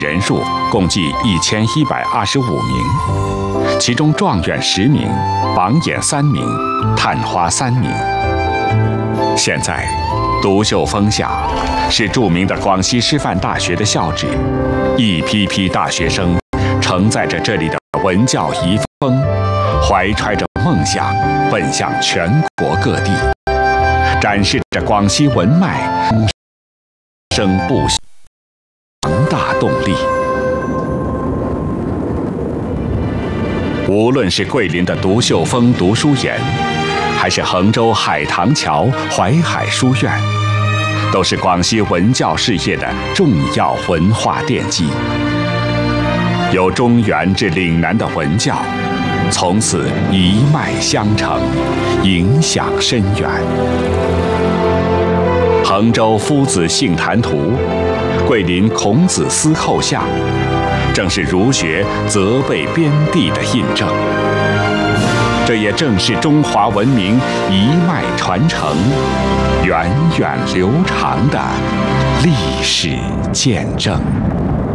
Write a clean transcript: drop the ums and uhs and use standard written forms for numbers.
人数共计1125名，其中状元10名，榜眼3名，探花3名。现在，独秀峰下是著名的广西师范大学的校址，一批批大学生承载着这里的文教遗风，怀揣着梦想，奔向全国各地，展示着广西文脉生不息强大动力。无论是桂林的独秀峰读书研，还是衡州海棠桥淮海书院，都是广西文教事业的重要文化奠基。由中原至岭南的文教，从此一脉相承，影响深远。衡州夫子杏坛图，桂林孔子司后巷，正是儒学泽被边地的印证。这也正是中华文明一脉传承、源远流长的历史见证。